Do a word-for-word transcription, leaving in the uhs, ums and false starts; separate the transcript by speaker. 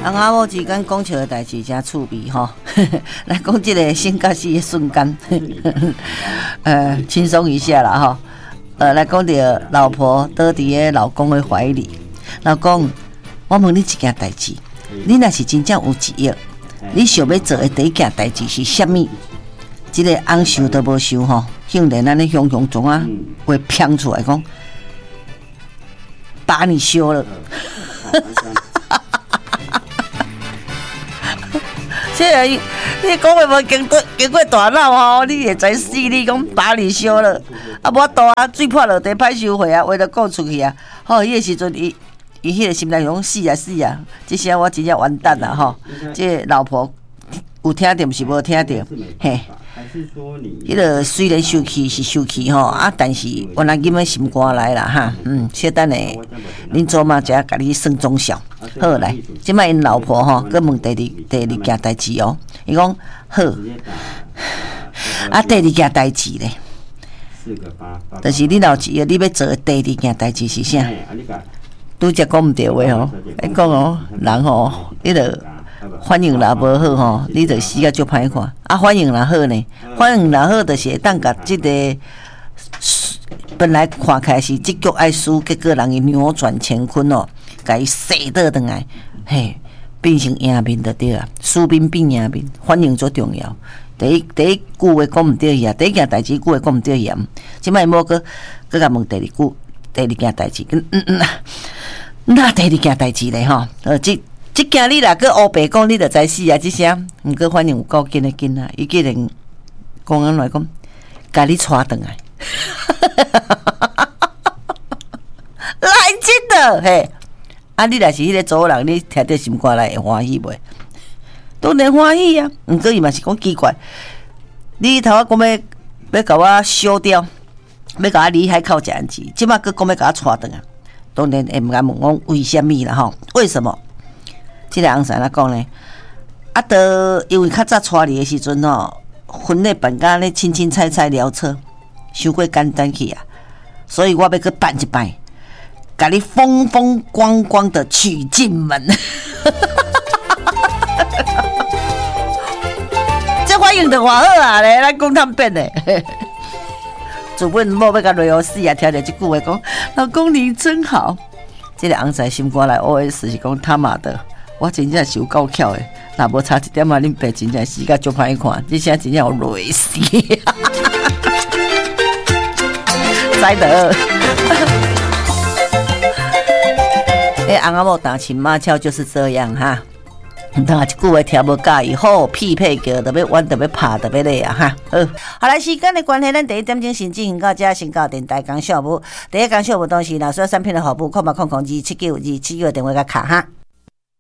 Speaker 1: 翁仔某之间讲笑的代志真趣味吼，来讲这个性格死的瞬间，呃，轻松一下啦吼。呃，来讲到老婆倒伫个老公的怀里，老公，我问你一件代志，你若是真正有一亿，你想要做的第一件代志是啥物？这个翁想都无想吼，竟然安尼雄雄中啊，会飘出来讲，把你休了。这个你讲的无经过经过大脑吼，你会知死你讲把你休了，啊无多啊，水泼落地歹收回啊，话都讲出去啊。吼，迄个时阵伊伊迄个心内讲死啊死啊，这下我真正完蛋啦吼。这個、老婆有听到，毋是无听到，嘿。迄个虽然生气是生气吼，啊，但是我若今仔心肝来啦哈，嗯，小等下恁祖妈才甲你算忠孝。好来，即摆因老婆吼，佮问第二第二件代志哦。伊讲好，啊，第二件代志咧，就是你老一个你要做的第二件代志是啥？拄则讲毋对话吼，伊讲哦，人吼，迄个。反应若无好吼，你就死啊足歹看。啊，反应若好呢，反应若好就是会当甲即个本来看起来是即局爱输，结果人伊扭转乾坤哦，甲伊洗倒转来，嘿，变成赢面就对啊。输面变赢面，反应最重要。第一第一句话讲毋对呀，第一件代志句话讲毋对呀。即摆无个个甲问第二句，第二件代志，嗯嗯嗯，那第二件代志咧吼，呃即。即件你若个乌白讲，你就知死啊！即声，毋过反正有够紧的紧啊！伊竟然讲安来讲，甲你带转来，来真的嘿！啊，你若是迄个祖人，你听到心肝内会欢喜袂？当然欢喜啊！毋过伊嘛是讲奇怪，你头仔讲要要甲我烧掉，要甲我离开靠食安子，即摆佫讲要甲我带转来，当然会毋敢问我为虾米啦吼？为什么？即个翁啥来讲呢？啊，都因为较早带你的时阵吼，婚礼办甲咧清清彩彩潦草，伤过简单去啊，所以我要去办一摆，甲你风风光光的娶进门。这反应就偌好啊咧，咱讲探变咧。主本某要甲雷欧死啊，听着即句话讲，老公你真好。即个翁仔心肝内 O S 是讲他妈的。我真正是有够巧的，若无差一点啊，恁爸真正死甲足歹看，这声真正有累死，知得。哎，翁仔某打情骂俏就是这样哈。那一句话听无介意，好匹配叫，特别弯，特别拍，特别累啊哈。好，好来时间的关系，咱第一点钟先进行到这，先到电台讲小无。第一讲小无东西，若所有产品的服务，空八空空二七九二七九电话甲卡哈。